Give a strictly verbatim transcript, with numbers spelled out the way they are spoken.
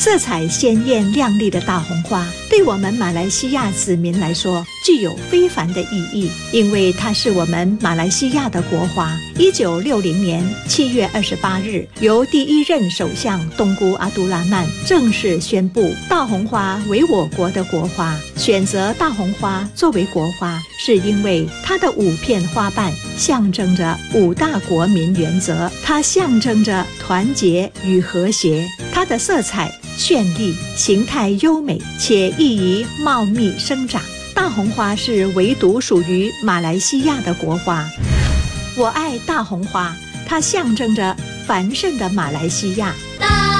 色彩鲜艳亮丽的大红花，对我们马来西亚子民来说具有非凡的意义，因为它是我们马来西亚的国花。一九六零年七月二十八日，由第一任首相东姑阿杜拉曼正式宣布大红花为我国的国花。选择大红花作为国花，是因为它的五片花瓣象征着五大国民原则，它象征着团结与和谐，它的色彩绚丽，形态优美，且易于茂密生长。大红花是唯独属于马来西亚的国花。我爱大红花，它象征着繁盛的马来西亚，